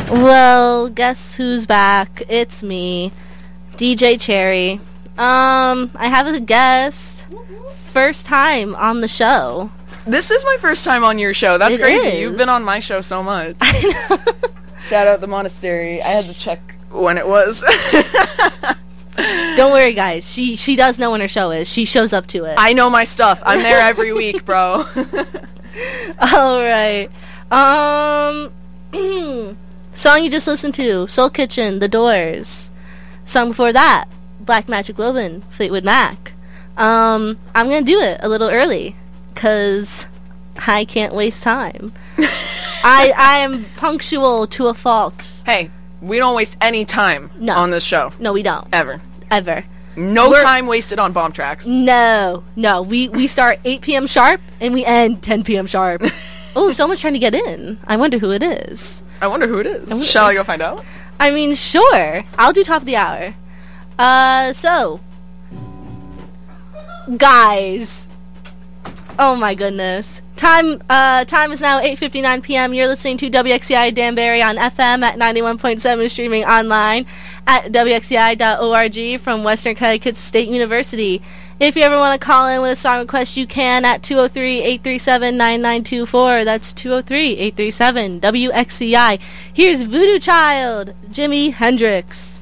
Well, guess who's back? It's me, DJ Cherry. I have a guest. First time on the show. This is my first time on your show. That's crazy. You've been on my show so much. I know. Shout out the monastery. I had to check when it was. Don't worry, guys. She does know when her show is. She shows up to it. I know my stuff. I'm there every week, bro. All right. Song you just listened to, Soul Kitchen, The Doors. Song before that, Black Magic Woman, Fleetwood Mac. I'm gonna do it a little early, cause I can't waste time. I am punctual to a fault. Hey, we don't waste any time on this show. No, we don't. Ever. No time wasted on bomb tracks. No. We start 8 p.m. sharp, and we end 10 p.m. sharp. Oh, someone's trying to get in. I wonder who it is. Shall I go find out? I mean, sure. I'll do top of the hour. So, guys. Oh my goodness. Time is now 8:59 p.m. You're listening to WXCI Danbury on FM at 91.7, streaming online at WXCI.org from Western Connecticut State University. If you ever want to call in with a song request, you can at 203-837-9924. That's 203-837-WXCI. Here's Voodoo Child, Jimi Hendrix.